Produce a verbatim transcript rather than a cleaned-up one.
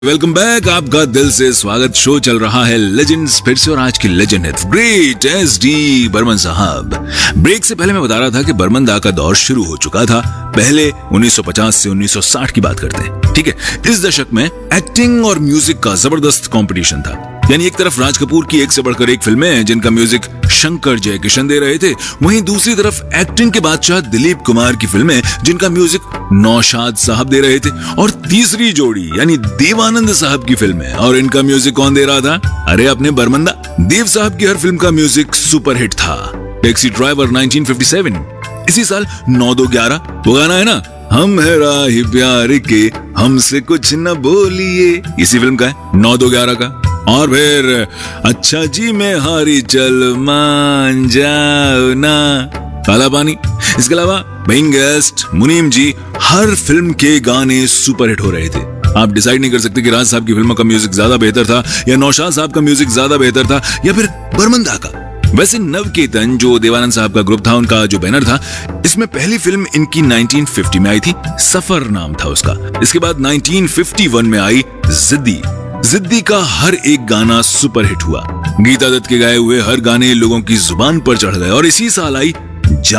Welcome back, आपका दिल से स्वागत। शो चल रहा है लेजेंड्स फिर से और आज की लेजेंड है ग्रेट एस डी बर्मन साहब। ब्रेक से पहले मैं बता रहा था कि बर्मन दा का दौर शुरू हो चुका था। पहले उन्नीस सौ पचास से उन्नीस सौ साठ की बात करते हैं, ठीक है। इस दशक में एक्टिंग और म्यूजिक का जबरदस्त कंपटीशन था। यानी एक तरफ राज कपूर की एक से बढ़कर एक फिल्में जिनका म्यूजिक शंकर जयकिशन दे रहे थे, वहीं दूसरी तरफ एक्टिंग के बादशाह दिलीप कुमार की फिल्में जिनका म्यूजिक नौशाद साहब दे रहे थे, और तीसरी जोड़ी यानी देवानंद साहब की फिल्में, और इनका म्यूजिक कौन दे रहा था? अरे अपने बर्मन दा। देव साहब की हर फिल्म का म्यूजिक सुपरहिट था। टैक्सी ड्राइवर उन्नीस सौ सत्तावन, इसी साल नौ दो ग्यारह, वो गाना है ना, हम है राही प्यार के हमसे कुछ न बोलिए, इसी फिल्म का है, नौ दो ग्यारह का। और फिर अच्छा जी मैं हारी चल मान जाओ ना, काला पानी। इसके अलावा बेइंग गेस्ट, मुनीम जी, हर फिल्म के गाने सुपरहिट हो रहे थे। आप डिसाइड नहीं कर सकते कि राज साहब की फिल्मों का म्यूजिक ज्यादा बेहतर था या नौशाद साहब का म्यूजिक ज्यादा बेहतर था या फिर बर्मन दा का। वैसे नवकेतन जो देवानंद साहब का ग्रुप था, उनका जो बैनर था, इसमें पहली फिल्म इनकी उन्नीस सौ पचास में आई थी, सफर नाम था उसका। इसके बाद उन्नीस सौ इक्यावन में आई जिद्दी। जिद्दी का हर एक गाना सुपरहिट हुआ। गीता दत्त के गाए हुए हर गाने लोगों की जुबान पर चढ़ गए। और इसी साल आई